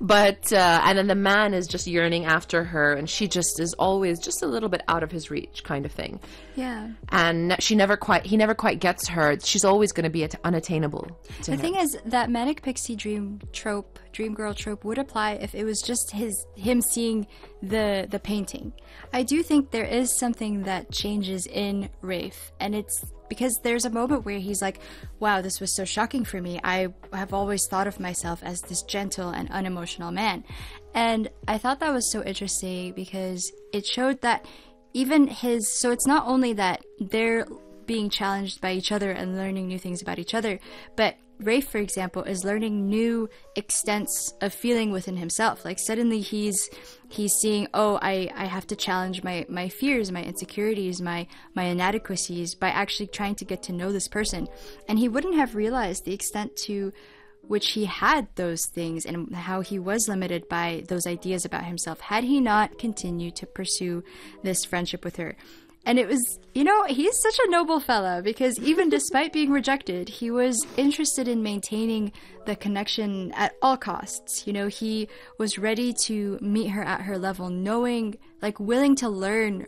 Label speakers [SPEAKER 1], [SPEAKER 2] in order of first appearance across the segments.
[SPEAKER 1] But and then the man is just yearning after her, and she just is always just a little bit out of his reach, kind of thing.
[SPEAKER 2] Yeah.
[SPEAKER 1] And he never quite gets her. She's always going to be unattainable to him.
[SPEAKER 2] The thing is, that manic pixie dream girl trope would apply if it was just him seeing the painting. I do think there is something that changes in Rafe, and it's because there's a moment where he's like, wow, this was so shocking for me. I have always thought of myself as this gentle and unemotional man. And I thought that was so interesting because it showed that so it's not only that they're being challenged by each other and learning new things about each other, but Rafe, for example, is learning new extents of feeling within himself. Like suddenly he's seeing, oh, I have to challenge my fears, my insecurities, my inadequacies by actually trying to get to know this person. And he wouldn't have realized the extent to which he had those things and how he was limited by those ideas about himself had he not continued to pursue this friendship with her. And it was, he's such a noble fella because even despite being rejected, he was interested in maintaining the connection at all costs. He was ready to meet her at her level, willing to learn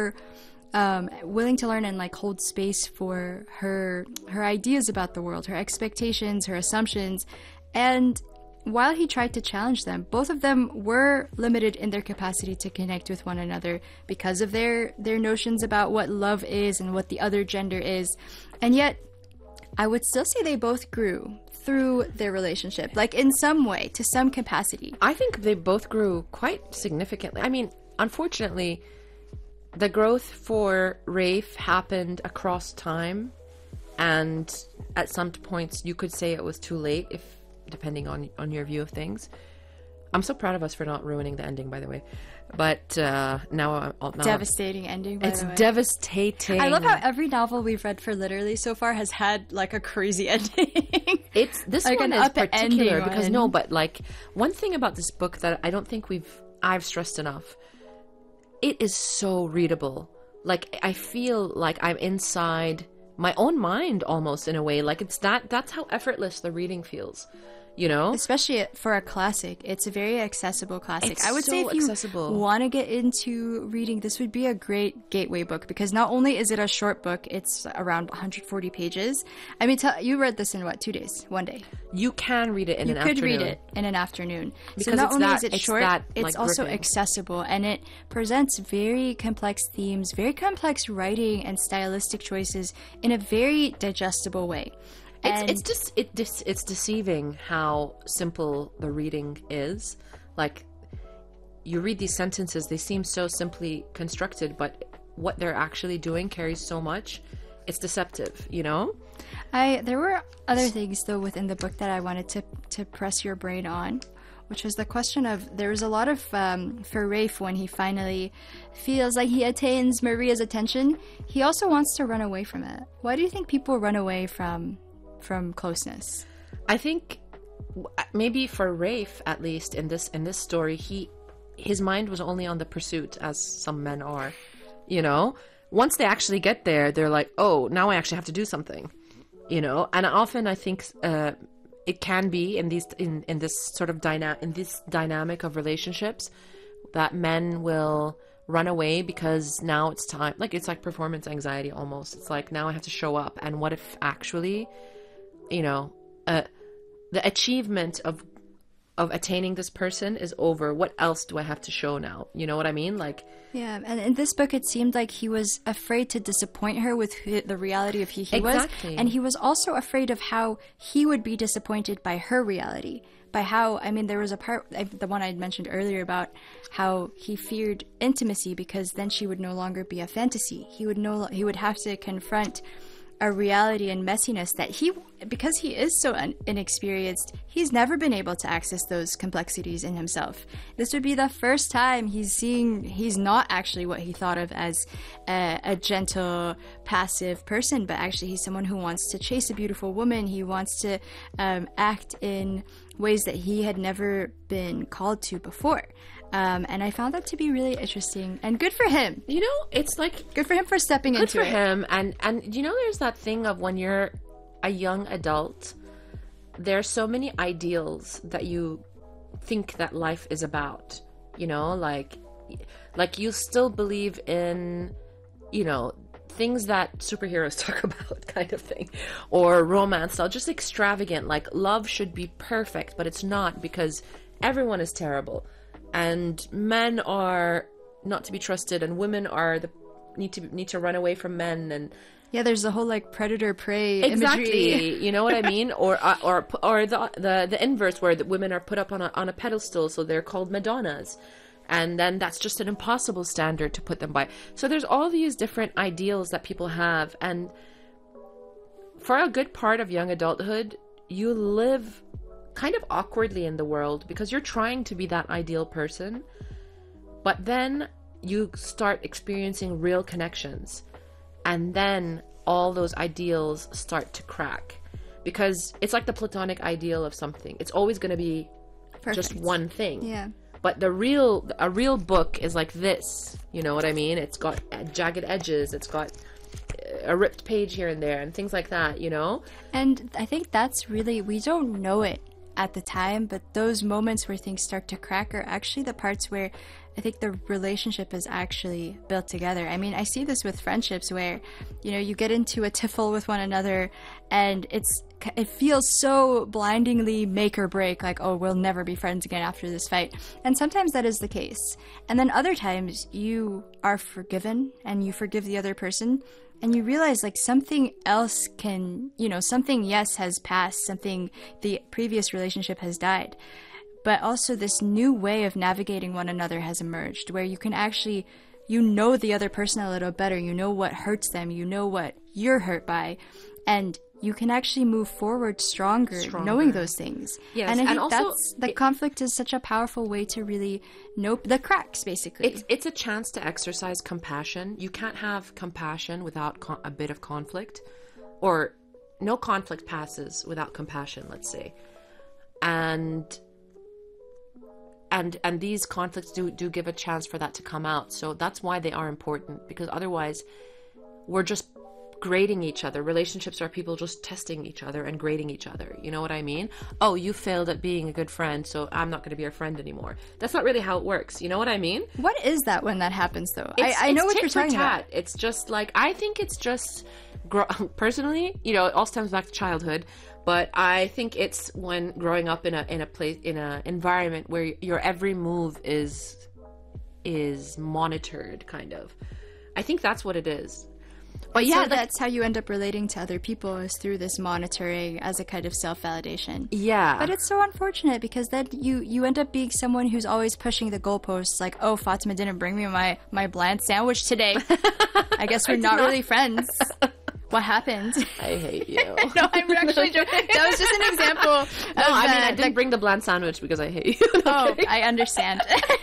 [SPEAKER 2] and hold space for her ideas about the world, her expectations, her assumptions. And while he tried to challenge them, both of them were limited in their capacity to connect with one another because of their notions about what love is and what the other gender is. And yet, I would still say they both grew through their relationship, in some way, to some capacity.
[SPEAKER 1] I think they both grew quite significantly. I mean, unfortunately, the growth for Rafe happened across time, and at some points you could say it was too late, depending on your view of things. I'm so proud of us for not ruining the ending, by the way. But now
[SPEAKER 2] devastating ending. By the way,
[SPEAKER 1] it's devastating.
[SPEAKER 2] I love how every novel we've read for literally so far has had a crazy ending.
[SPEAKER 1] This one is particular because one thing about this book that I don't think I've stressed enough. It is so readable. I feel like I'm inside my own mind almost in a way. That's how effortless the reading feels.
[SPEAKER 2] Especially for a classic. It's a very accessible classic.
[SPEAKER 1] It's
[SPEAKER 2] I would say if you want to get into reading, this would be a great gateway book because not only is it a short book, it's around 140 pages. I mean, you read this in 2 days? 1 day?
[SPEAKER 1] You can read it in an afternoon. You could read it
[SPEAKER 2] in an afternoon.
[SPEAKER 1] Because
[SPEAKER 2] so not only is it short, it's also
[SPEAKER 1] gripping.
[SPEAKER 2] accessible, and it presents very complex themes, very complex writing and stylistic choices in a very digestible way.
[SPEAKER 1] It's deceiving how simple the reading is. You read these sentences, they seem so simply constructed, but what they're actually doing carries so much. It's deceptive,
[SPEAKER 2] There were other things though within the book that I wanted to press your brain on, which was the question of, there was a lot of for Rafe when he finally feels like he attains Maria's attention, he also wants to run away from it. Why do you think people run away from closeness?
[SPEAKER 1] I think maybe for Rafe, at least in this story, his mind was only on the pursuit, as some men are. Once they actually get there, they're like, oh, now I actually have to do something. And often I think it can be in this sort of dynamic of relationships that men will run away because now it's time. It's like performance anxiety almost. It's like, now I have to show up, and what if actually the achievement of attaining this person is over? What else do I have to show now? You know what I mean?
[SPEAKER 2] Yeah, and in this book it seemed like he was afraid to disappoint her with the reality of who he was, and he was also afraid of how he would be disappointed by her reality. By how, there was a part, the one I mentioned earlier, about how he feared intimacy because then she would no longer be a fantasy. He would have to confront a reality and messiness that because he is so inexperienced, he's never been able to access those complexities in himself. This would be the first time he's not actually what he thought of as a gentle, passive person, but actually he's someone who wants to chase a beautiful woman. He wants to act in ways that he had never been called to before. And I found that to be really interesting and good for him.
[SPEAKER 1] It's
[SPEAKER 2] good for him for stepping into it.
[SPEAKER 1] Good for him. And there's that thing of when you're a young adult, there's so many ideals that you think that life is about, you know, like you still believe in, you know, things that superheroes talk about, kind of thing, or romance style, just extravagant. Like love should be perfect, but it's not, because everyone is terrible, and men are not to be trusted, and women are need to run away from men, and
[SPEAKER 2] Yeah, there's the whole like predator prey
[SPEAKER 1] exactly
[SPEAKER 2] imagery.
[SPEAKER 1] you know what I mean, or the inverse, where the women are put up on a pedestal, so they're called Madonnas, and then that's just an impossible standard to put them by. So there's all these different ideals that people have, and for a good part of young adulthood, you live kind of awkwardly in the world because you're trying to be that ideal person, but then you start experiencing real connections, and then all those ideals start to crack, because it's like the platonic ideal of something. It's always going to be just
[SPEAKER 2] Perfect.
[SPEAKER 1] one thing.
[SPEAKER 2] Yeah.
[SPEAKER 1] But a real book is like this, you know what I mean? It's got jagged edges, it's got a ripped page here and there, and things like that, you know?
[SPEAKER 2] And I think that's really, we don't know it at the time, but those moments where things start to crack are actually the parts where I think the relationship is actually built together. I mean, I see this with friendships where, you know, you get into a tiffle with one another and it feels so blindingly make or break, like, oh, we'll never be friends again after this fight. And sometimes that is the case. And then other times you are forgiven and you forgive the other person, and you realize like something else can, you know, something, yes, has passed, something, the previous relationship has died. But also this new way of navigating one another has emerged, where you can actually, you know, the other person a little better. You know what hurts them. You know what you're hurt by. And you can actually move forward stronger. Knowing those things.
[SPEAKER 1] Yes,
[SPEAKER 2] and I think
[SPEAKER 1] also,
[SPEAKER 2] that's, the conflict is such a powerful way to really know the cracks, basically.
[SPEAKER 1] It's a chance to exercise compassion. You can't have compassion without a bit of conflict, or no conflict passes without compassion, let's say. And these conflicts do give a chance for that to come out. So that's why they are important, because otherwise we're just grading each other. Relationships are people just testing each other and grading each other. You know what I mean? Oh, you failed at being a good friend, so I'm not going to be your friend anymore. That's not really how it works. You know what I mean?
[SPEAKER 2] What is that when that happens, though? I know what you're talking about.
[SPEAKER 1] It's just like, I think it's just, personally, you know, it all stems back to childhood. But I think it's when growing up in a place, in a environment where your every move is monitored, kind of. I think that's what it is.
[SPEAKER 2] But yeah, so that's how you end up relating to other people, is through this monitoring as a kind of self-validation.
[SPEAKER 1] Yeah.
[SPEAKER 2] But it's so unfortunate, because then you end up being someone who's always pushing the goalposts, like, oh, Fatima didn't bring me my bland sandwich today. I guess we're not really friends. What happened?
[SPEAKER 1] I hate you.
[SPEAKER 2] No, I'm actually joking. That was just an example.
[SPEAKER 1] No, I mean, I didn't bring the bland sandwich because I hate you.
[SPEAKER 2] Oh, I understand.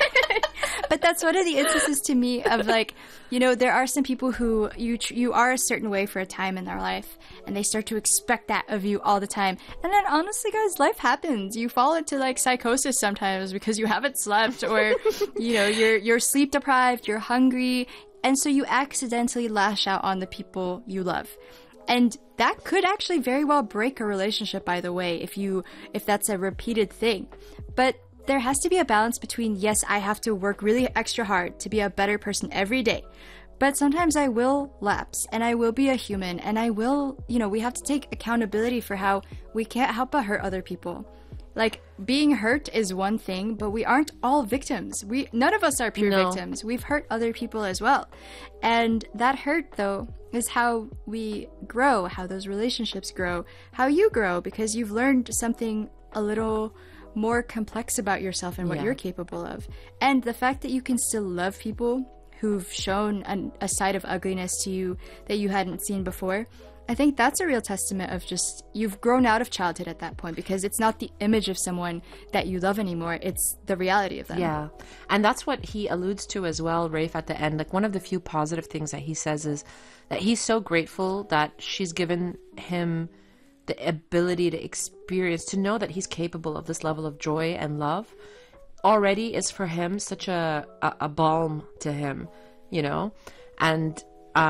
[SPEAKER 2] But that's one of the instances to me of, like, you know, there are some people who you are a certain way for a time in their life, and they start to expect that of you all the time. And then honestly, guys, life happens. You fall into like psychosis sometimes because you haven't slept, or you know, you're sleep deprived, you're hungry, and so you accidentally lash out on the people you love. And that could actually very well break a relationship, by the way, if that's a repeated thing. But there has to be a balance between, yes, I have to work really extra hard to be a better person every day, but sometimes I will lapse, and I will be a human, and I will, you know, we have to take accountability for how we can't help but hurt other people. Like, being hurt is one thing, but we aren't all victims. None of us are pure victims. We've hurt other people as well. And that hurt, though, is how we grow, how those relationships grow, how you grow, because you've learned something a little more complex about yourself and what you're capable of. And the fact that you can still love people who've shown a side of ugliness to you that you hadn't seen before, I think that's a real testament of just, you've grown out of childhood at that point, because it's not the image of someone that you love anymore, it's the reality of them.
[SPEAKER 1] Yeah. And that's what he alludes to as well, Rafe, at the end. Like, one of the few positive things that he says is that he's so grateful that she's given him the ability to experience, to know that he's capable of this level of joy and love, already is for him such a balm to him, you know? And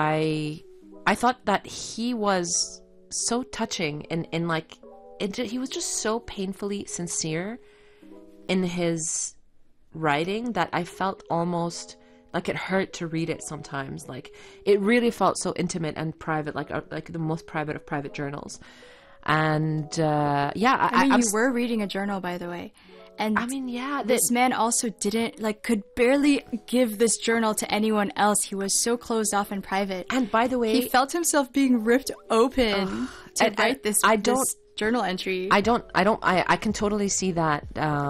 [SPEAKER 1] I thought that he was so touching, and like, he was just so painfully sincere in his writing that I felt almost like it hurt to read it sometimes. Like it really felt so intimate and private, like the most private of private journals. And yeah,
[SPEAKER 2] I mean, you were reading a journal, by the way. And
[SPEAKER 1] I mean, yeah,
[SPEAKER 2] this man also didn't, like, could barely give this journal to anyone else. He was so closed off and private.
[SPEAKER 1] And by the way,
[SPEAKER 2] he felt himself being ripped open to write this journal entry.
[SPEAKER 1] I can totally see that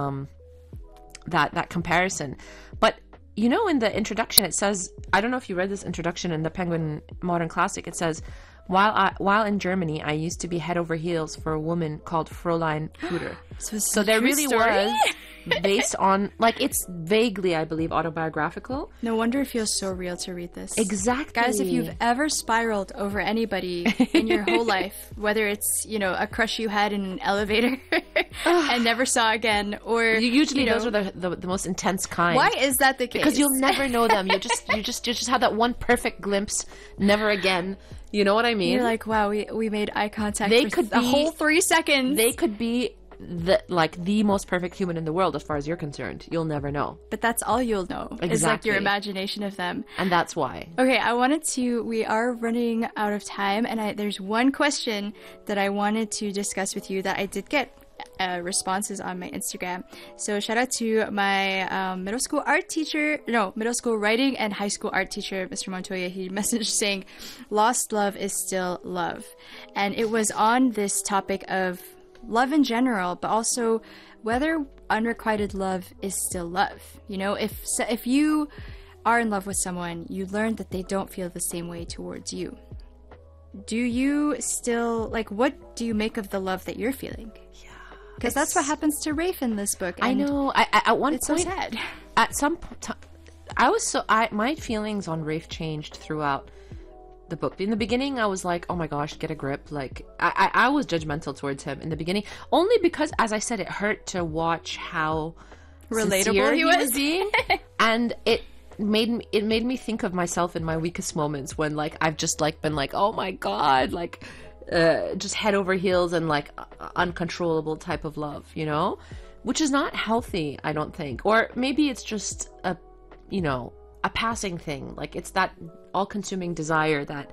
[SPEAKER 1] that comparison. But you know, in the introduction, it says, I don't know if you read this introduction in the Penguin Modern Classic. It says, while in Germany, I used to be head over heels for a woman called Fräulein Puder. So there really was, based on, like, it's vaguely, I believe, autobiographical.
[SPEAKER 2] No wonder it feels so real to read this.
[SPEAKER 1] Exactly.
[SPEAKER 2] Guys, if you've ever spiraled over anybody in your whole life, whether it's, you know, a crush you had in an elevator and never saw again, or
[SPEAKER 1] usually those are the most intense kind.
[SPEAKER 2] Why is that the case?
[SPEAKER 1] Because you'll never know them. You just have that one perfect glimpse, never again. You know what I mean?
[SPEAKER 2] You're like, wow, we made eye contact
[SPEAKER 1] they
[SPEAKER 2] for
[SPEAKER 1] could
[SPEAKER 2] the
[SPEAKER 1] be,
[SPEAKER 2] whole 3 seconds.
[SPEAKER 1] They could be the most perfect human in the world as far as you're concerned. You'll never know.
[SPEAKER 2] But that's all you'll know.
[SPEAKER 1] Exactly.
[SPEAKER 2] It's like your imagination of them.
[SPEAKER 1] And that's why.
[SPEAKER 2] Okay, we are running out of time, and there's one question that I wanted to discuss with you that I did get responses on my Instagram. So shout out to my middle school writing and high school art teacher, Mr. Montoya. He messaged saying, lost love is still love. And it was on this topic of love in general, but also whether unrequited love is still love. You know, if you are in love with someone, you learn that they don't feel the same way towards you. Do you still, like, what do you make of the love that you're feeling? Because that's what happens to Rafe in this book.
[SPEAKER 1] I know. At one
[SPEAKER 2] point,
[SPEAKER 1] it's
[SPEAKER 2] so sad.
[SPEAKER 1] At some time, my feelings on Rafe changed throughout the book. In the beginning, I was like, oh my gosh, get a grip. Like, I was judgmental towards him in the beginning, only because, as I said, it hurt to watch how
[SPEAKER 2] relatable he was
[SPEAKER 1] being, and it made me think of myself in my weakest moments when, like, I've just, like, been like, oh my god, like, just head over heels and, like, uncontrollable type of love, you know, which is not healthy, I don't think. Or maybe it's just a passing thing. Like, it's that all-consuming desire that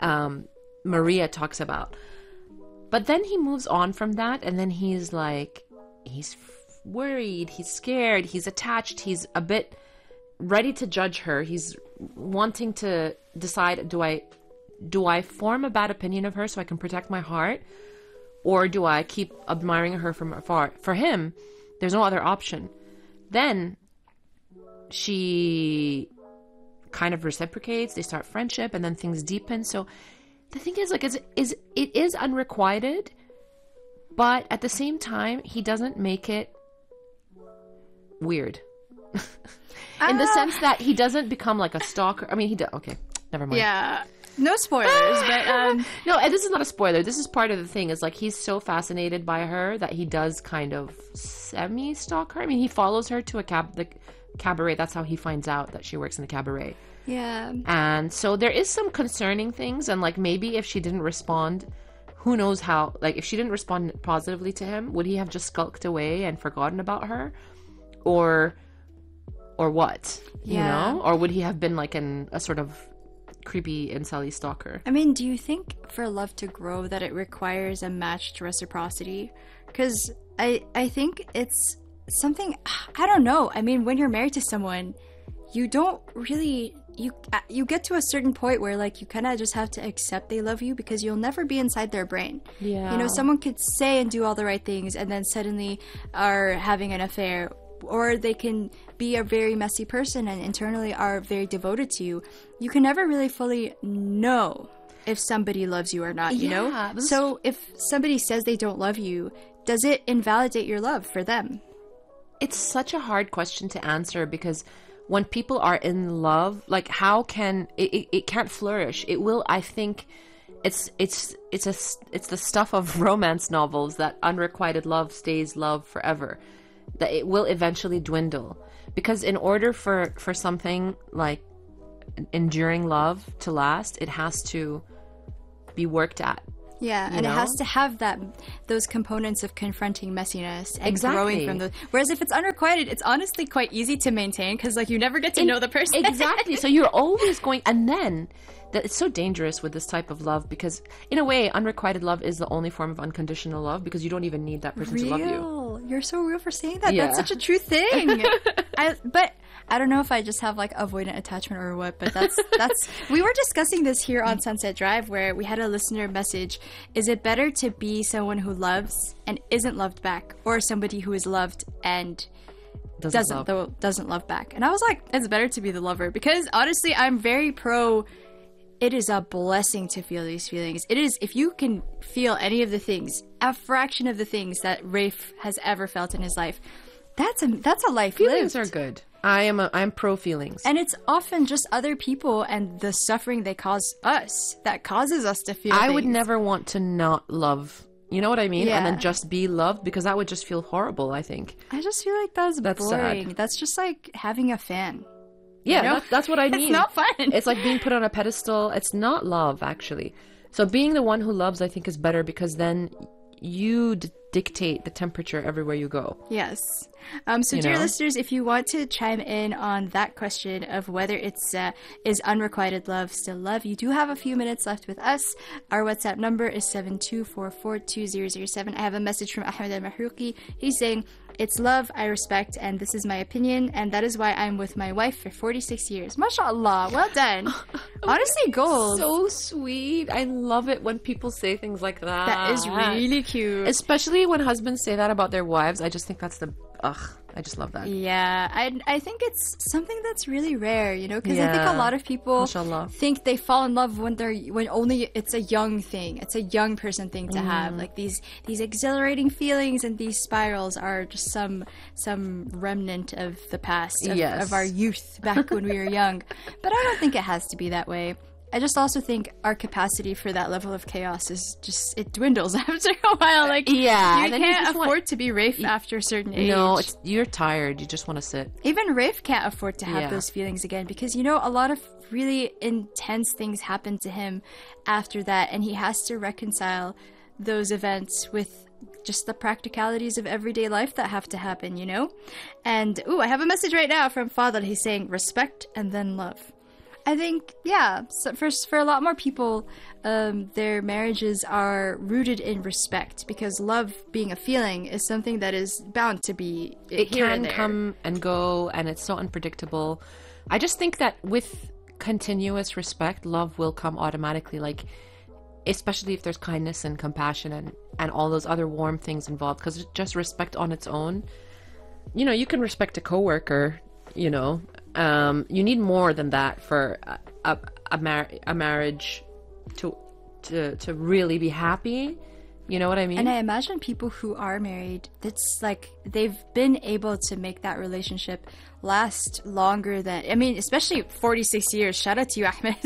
[SPEAKER 1] Maria talks about. But then he moves on from that, and then he's like, he's worried, he's scared, he's attached, he's a bit ready to judge her. He's wanting to decide, do I form a bad opinion of her so I can protect my heart? Or do I keep admiring her from afar? For him, there's no other option. Then she kind of reciprocates, they start friendship, and then things deepen. So the thing is, like, it is unrequited, but at the same time, he doesn't make it weird. In the sense that he doesn't become like a stalker. I mean, okay, never mind.
[SPEAKER 2] Yeah. No spoilers, but
[SPEAKER 1] no, this is not a spoiler. This is part of the thing. Is like he's so fascinated by her that he does kind of semi-stalk her. I mean, he follows her to the cabaret. That's how he finds out that she works in the cabaret.
[SPEAKER 2] Yeah.
[SPEAKER 1] And so there is some concerning things, and like maybe if she didn't respond, who knows how? Like if she didn't respond positively to him, would he have just skulked away and forgotten about her, or what? You know, or would he have been like a sort of creepy incel stalker?
[SPEAKER 2] I mean, do you think for love to grow that it requires a matched reciprocity? Because I think it's something, I don't know. I mean, when you're married to someone, you don't really, you get to a certain point where, like, you kind of just have to accept they love you because you'll never be inside their brain.
[SPEAKER 1] Yeah.
[SPEAKER 2] You know, someone could say and do all the right things and then suddenly are having an affair, or they can be a very messy person and internally are very devoted to you. You can never really fully know if somebody loves you or not, you know? So if somebody says they don't love you, does it invalidate your love for them?
[SPEAKER 1] It's such a hard question to answer because when people are in love, like, how can it can't flourish? It will, I think, it's the stuff of romance novels that unrequited love stays love forever. That it will eventually dwindle, because in order for something like enduring love to last, it has to be worked at.
[SPEAKER 2] Yeah, and it has to have those components of confronting messiness and growing from those. Whereas if it's unrequited, it's honestly quite easy to maintain because like you never get to know the person.
[SPEAKER 1] Exactly. So you're always going, and then that it's so dangerous with this type of love because in a way, unrequited love is the only form of unconditional love because you don't even need that person to love you.
[SPEAKER 2] You're so real for saying that. Yeah. That's such a true thing. But I don't know if I just have like avoidant attachment or what, but that's we were discussing this here on Sunset Drive where we had a listener message. Is it better to be someone who loves and isn't loved back, or somebody who is loved and doesn't love back? And I was like, it's better to be the lover because honestly, I'm very pro. It is a blessing to feel these feelings. It is, if you can feel any of the things, a fraction of the things that Rafe has ever felt in his life, that's a life
[SPEAKER 1] feelings
[SPEAKER 2] lived.
[SPEAKER 1] Are good. I'm pro feelings.
[SPEAKER 2] And it's often just other people and the suffering they cause us that causes us to feel
[SPEAKER 1] I would never want to not love. You know what I mean? Yeah. And then just be loved because that would just feel horrible, I think.
[SPEAKER 2] I just feel like that's boring. Sad. That's just like having a fan.
[SPEAKER 1] Yeah, you know? that's what I mean.
[SPEAKER 2] It's not fun.
[SPEAKER 1] It's like being put on a pedestal. It's not love, actually. So being the one who loves, I think, is better because then you dictate the temperature everywhere you go.
[SPEAKER 2] Yes. So dear listeners, if you want to chime in on that question of whether it's is unrequited love still love, you do have a few minutes left with us. Our WhatsApp number is 72442007. I have a message from Ahmed Al-Mahrouki. He's saying, it's love I respect, and this is my opinion, and that is why I'm with my wife for 46 years. MashaAllah, well done. Honestly, gold.
[SPEAKER 1] So sweet. I love it when people say things like that.
[SPEAKER 2] That is really cute.
[SPEAKER 1] Especially when husbands say that about their wives. I just think that's I just love that.
[SPEAKER 2] Yeah, I think it's something that's really rare, you know, because I think a lot of people think they fall in love when only it's a young thing. It's a young person thing to have. Like these exhilarating feelings and these spirals are just some remnant of the past, of our youth back when we were young. But I don't think it has to be that way. I just also think our capacity for that level of chaos is just, it dwindles after a while. Like, you can't afford to be Rafe after a certain age.
[SPEAKER 1] No, you're tired. You just want to sit.
[SPEAKER 2] Even Rafe can't afford to have those feelings again because, you know, a lot of really intense things happen to him after that, and he has to reconcile those events with just the practicalities of everyday life that have to happen, you know? And, I have a message right now from Fadl. He's saying, respect and then love. I think, so for a lot more people, their marriages are rooted in respect because love being a feeling is something that is bound to be
[SPEAKER 1] It can come and go, and it's so unpredictable. I just think that with continuous respect, love will come automatically, like, especially if there's kindness and compassion and all those other warm things involved, because just respect on its own, you know, you can respect a coworker, you know. You need more than that for a marriage to really be happy. You know what I mean?
[SPEAKER 2] And I imagine people who are married, it's like they've been able to make that relationship last longer than, I mean, especially 46 years. Shout out to you, Ahmed.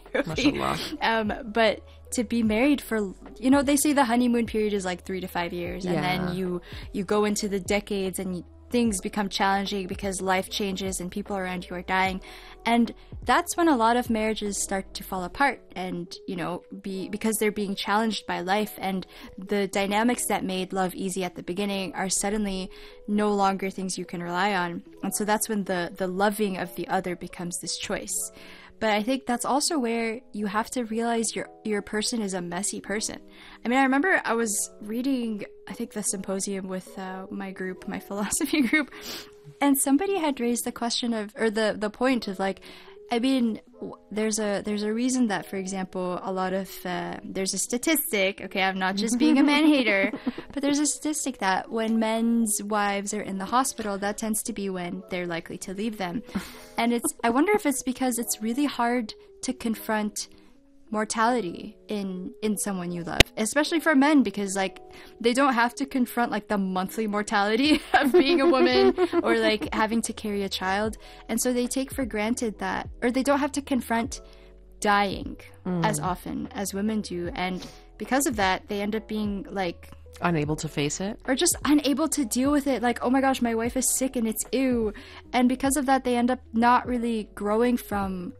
[SPEAKER 1] MashaAllah.
[SPEAKER 2] But to be married for, you know, they say the honeymoon period is like 3 to 5 years. And then you go into the decades and things become challenging because life changes and people around you are dying, and that's when a lot of marriages start to fall apart, and you know, because they're being challenged by life, and the dynamics that made love easy at the beginning are suddenly no longer things you can rely on, and so that's when the loving of the other becomes this choice. But I think that's also where you have to realize your person is a messy person. I mean, I remember I was reading, I think, the symposium with my group, my philosophy group, and somebody had raised the question of, or the point of like, I mean, there's a reason that, for example, a lot of there's a statistic. Okay, I'm not just being a man hater, but there's a statistic that when men's wives are in the hospital, that tends to be when they're likely to leave them. And I wonder if it's because it's really hard to confront mortality in someone you love, especially for men, because like they don't have to confront like the monthly mortality of being a woman or like having to carry a child, and so they take for granted that, or they don't have to confront dying as often as women do, and because of that they end up being like
[SPEAKER 1] unable to face it,
[SPEAKER 2] or just unable to deal with it, like, oh my gosh, my wife is sick and it's ew, and because of that they end up not really growing from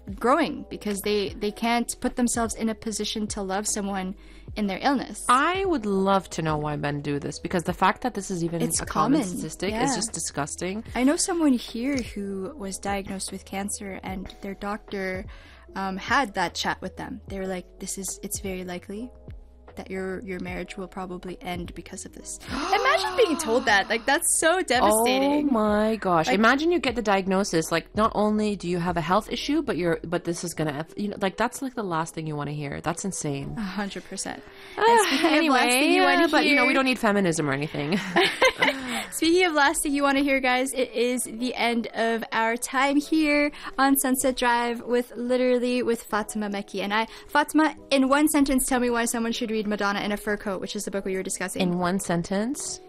[SPEAKER 2] growing because they can't put themselves in a position to love someone in their illness.
[SPEAKER 1] I would love to know why men do this, because the fact that this is even
[SPEAKER 2] It's
[SPEAKER 1] a common
[SPEAKER 2] common,
[SPEAKER 1] statistic
[SPEAKER 2] yeah.
[SPEAKER 1] is just disgusting.
[SPEAKER 2] I know someone here who was diagnosed with cancer, and their doctor had that chat with them. They were like, it's very likely that your marriage will probably end because of this. Imagine being told that. Like, that's so devastating.
[SPEAKER 1] Oh my gosh.
[SPEAKER 2] Like-
[SPEAKER 1] Imagine you get the diagnosis, like, not only do you have a health issue, but this is gonna, like, that's like the last thing you want to hear. That's insane.
[SPEAKER 2] 100%.
[SPEAKER 1] Anyway, but we don't need feminism or anything.
[SPEAKER 2] Speaking of last thing you want to hear, guys, it is the end of our time here on Sunset Drive with Fatima Mekki and I. Fatima, in one sentence, tell me why someone should read Madonna in a Fur Coat, which is the book we were discussing.
[SPEAKER 1] In one sentence,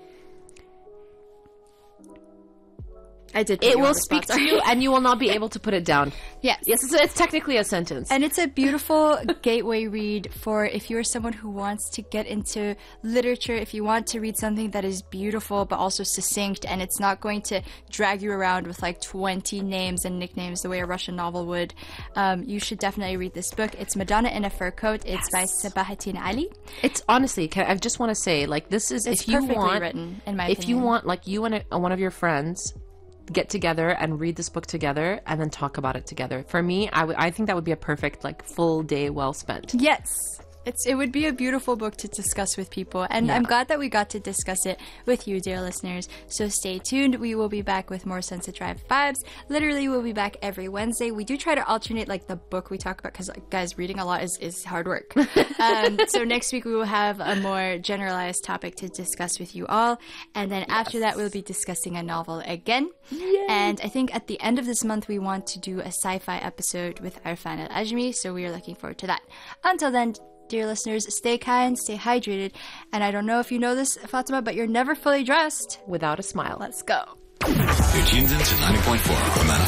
[SPEAKER 2] I did.
[SPEAKER 1] it will speak to you, and you will not be able to put it down.
[SPEAKER 2] Yes.
[SPEAKER 1] Yes, it's technically a sentence.
[SPEAKER 2] And it's a beautiful gateway read for if you're someone who wants to get into literature, if you want to read something that is beautiful but also succinct, and it's not going to drag you around with like 20 names and nicknames the way a Russian novel would. You should definitely read this book. It's Madonna in a Fur Coat. It's by Sabahattin Ali.
[SPEAKER 1] It's honestly, I just want to say, like, this is,
[SPEAKER 2] It's
[SPEAKER 1] if you
[SPEAKER 2] perfectly
[SPEAKER 1] want,
[SPEAKER 2] written, in my
[SPEAKER 1] if you
[SPEAKER 2] opinion.
[SPEAKER 1] want, like, you and one of your friends get together and read this book together and then talk about it together. For me, I think that would be a perfect, like, full day well spent.
[SPEAKER 2] Yes. It would be a beautiful book to discuss with people, and
[SPEAKER 1] Yeah.
[SPEAKER 2] I'm glad that we got to discuss it with you, dear listeners. So stay tuned. We will be back with more Sunset Drive vibes. Literally, we'll be back every Wednesday. We do try to alternate, like, the book we talk about, because, guys, reading a lot is hard work. So next week we will have a more generalized topic to discuss with you all, and then after that we'll be discussing a novel again.
[SPEAKER 1] Yay.
[SPEAKER 2] And I think at the end of this month we want to do a sci-fi episode with Arfan Al-Ajmi, so we are looking forward to that. Until then, dear listeners, stay kind, stay hydrated, and I don't know if you know this, Fatima, but you're never fully dressed
[SPEAKER 1] Without a smile.
[SPEAKER 2] Let's go.
[SPEAKER 3] You're tuned in to 90.4 Romana